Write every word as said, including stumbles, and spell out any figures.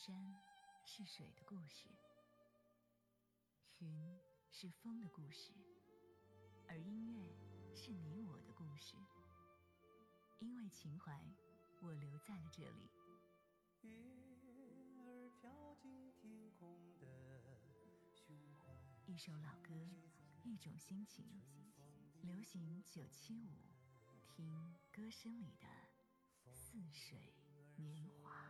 山是水的故事，云是风的故事，而音乐是你我的故事。因为情怀，我留在了这里。 云儿飘进天空的胸怀， 一首老歌，一种心情，流行九七五，听歌声里的似水年华。